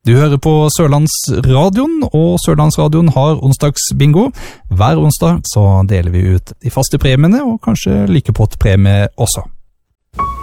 Du hører på Sørlandsradioen, og Sørlandsradioen har onsdagsbingo. Hver onsdag så deler vi ut de faste premiene, og kanskje likepottpremie også.